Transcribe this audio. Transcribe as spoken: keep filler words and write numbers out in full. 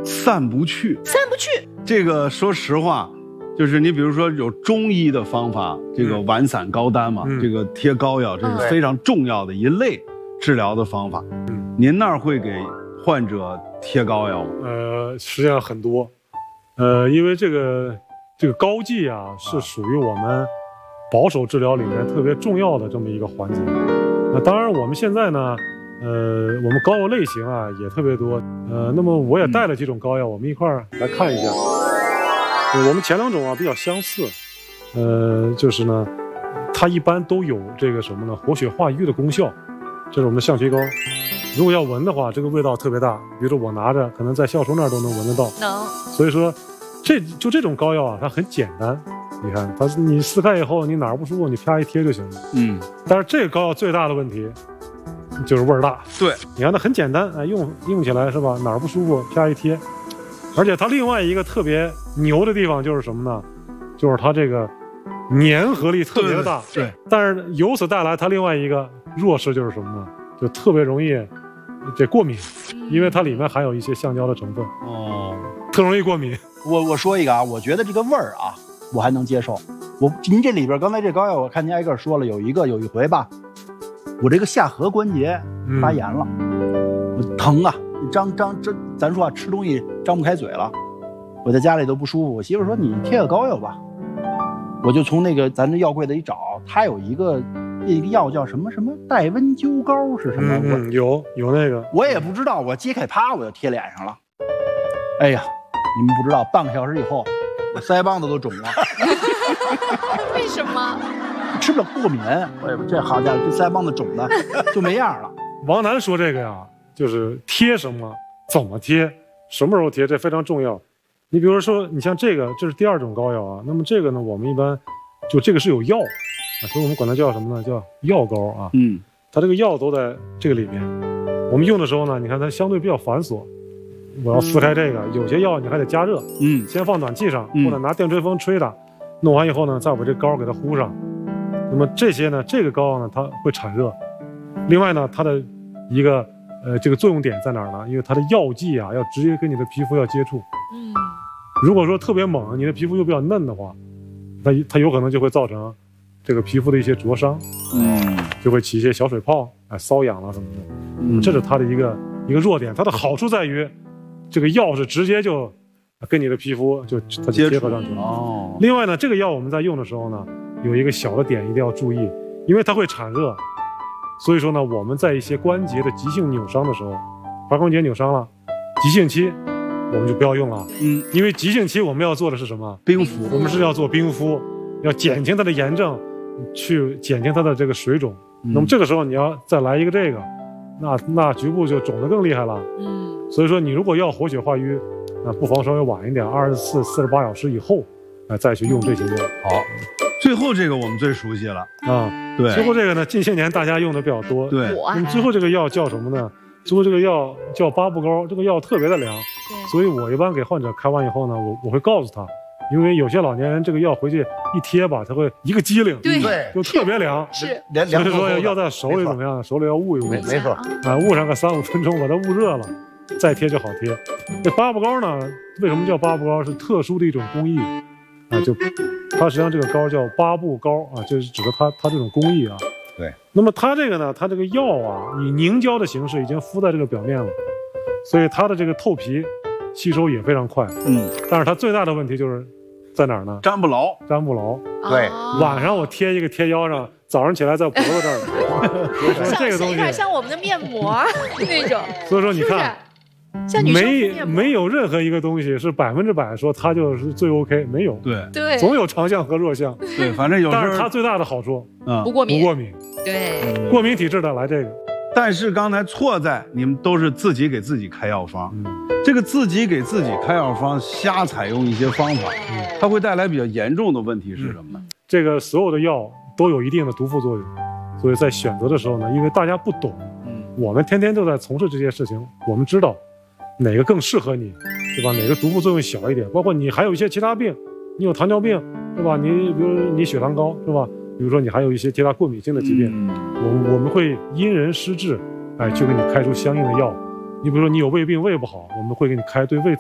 散不去， 散不去。 这个说实话，就是你比如说有中医的方法，这个丸散膏丹嘛， 嗯、 这个贴膏药，这是非常重要的一类治疗的方法。 嗯， 您那儿会给患者贴膏药吗？ 呃，实际上很多，呃，因为这个这个膏剂啊，是属于我们保守治疗里面特别重要的这么一个环节。那当然，我们现在呢，呃，我们膏药类型啊也特别多，呃，那么我也带了几种膏药，我们一块儿来看一下。呃、我们前两种啊比较相似，呃，就是呢，它一般都有这个什么呢，活血化瘀的功效。这是我们的象曲膏。如果要闻的话，这个味道特别大，比如说我拿着，可能在笑叔那儿都能闻得到。 能。 所以说，这就这种膏药啊，它很简单。你看，它你撕开以后，你哪儿不舒服，你啪一贴就行了。 嗯。 但是这个膏药最大的问题就是味儿大。 对， 你看它很简单，哎，用用起来是吧？哪儿不舒服，啪一贴。而且它另外一个特别牛的地方就是什么呢？就是它这个粘合力特别的大。 对。对但是由此带来它另外一个弱势就是什么呢？就特别容易这过敏，因为它里面含有一些橡胶的成分。 哦， 特容易过敏。 我我说一个啊，我觉得这个味儿啊，我还能接受。我您这里边刚才这膏药，我看您挨个说了，有一个有一回吧，我这个下颌关节发炎了，嗯、我疼啊，张张这咱说啊，吃东西张不开嘴了，我在家里都不舒服。我媳妇说你贴个膏药吧，我就从那个咱这药柜子一找，它有一个一个药叫什么什么带温灸膏是什么？ 嗯，嗯有有那个， 我也不知道，我揭开啪我就贴脸上了。哎呀，你们不知道，半个小时以后，我腮帮子都肿了。 为什么？ 吃不了过敏，我也不这好家伙，这腮帮子肿的就没样了。 王楠说这个呀，就是贴什么，怎么贴，什么时候贴，这非常重要。你比如说，你像这个，这是第二种膏药啊。那么这个呢，我们一般就这个是有药啊，所以我们管它叫什么呢？叫药膏啊。 嗯， 它这个药都在这个里面。我们用的时候呢，你看它相对比较繁琐。我要撕开这个，有些药你还得加热， 嗯， 先放暖气上， 嗯、 或者拿电吹风吹它，弄完以后呢，再把这膏给它糊上。那么这些呢，这个膏呢，它会产热。另外呢，它的一个呃这个作用点在哪儿呢？因为它的药剂啊，要直接跟你的皮肤要接触。 嗯， 如果说特别猛，你的皮肤又比较嫩的话，那它有可能就会造成这个皮肤的一些灼伤， 嗯， 就会起一些小水泡，哎，瘙痒了什么的。嗯，这是它的一个一个弱点。它的好处在于，这个药是直接就跟你的皮肤就它就贴合上去了。 哦。 另外呢，这个药我们在用的时候呢，有一个小的点一定要注意，因为它会产热，所以说呢，我们在一些关节的急性扭伤的时候，踝关节扭伤了，急性期我们就不要用了。 嗯， 因为急性期我们要做的是什么？ 冰敷。 我们是要做冰敷，要减轻它的炎症，去减轻它的这个水肿。嗯、那么这个时候你要再来一个这个，那那局部就肿得更厉害了。 嗯， 所以说你如果要活血化瘀，那不妨稍微晚一点，二十四、四十八小时以后，啊、呃、再去用这些药。 好，最后这个我们最熟悉了啊，对。最后这个呢，近些年大家用的比较多。 对。 那么最后这个药叫什么呢？最后这个药叫八步膏，这个药特别的凉。 对。 所以我一般给患者开完以后呢，我我会告诉他，因为有些老年人这个药回去一贴吧，他会一个机灵， 对， 就特别凉。 是。 所以说要在手里怎么样？手里要捂一捂。 没错。 啊，捂上个三五分钟，把它捂热了。再贴就好贴。这八步膏呢，为什么叫八步膏？是特殊的一种工艺啊，就它实际上这个膏叫八步膏啊，就是指的它它这种工艺啊。 对。 那么它这个呢，它这个药啊，以凝胶的形式已经敷在这个表面了，所以它的这个透皮吸收也非常快。 嗯。 但是它最大的问题就是在哪儿呢？ 粘不牢。 粘不牢。 对。 晚上我贴一个贴腰上，早上起来在脖子这儿。所以说这个东西有点像我们的面膜那种。 所以说你看。 像女生没没有任何一个东西是百分之百说它就是最 OK， 没有。 对对， 总有长项和弱项。 对，反正有时候。 但是它最大的好处， 嗯， 不过敏。 不过敏。 对， 过敏体质的来这个。 但是刚才错在你们都是自己给自己开药方，嗯，这个自己给自己开药方，瞎采用一些方法，嗯，它会带来比较严重的问题是什么呢？ 嗯、这个所有的药都有一定的毒副作用，所以在选择的时候呢，因为大家不懂，嗯，我们天天都在从事这些事情，我们知道。哪个更适合你，对吧？哪个毒副作用小一点？包括你还有一些其他病，你有糖尿病，对吧？你比如你血糖高，是吧？比如说你还有一些其他过敏性的疾病，嗯、我我们会因人施治，哎，去给你开出相应的药。你比如说你有胃病，胃不好，我们会给你开对胃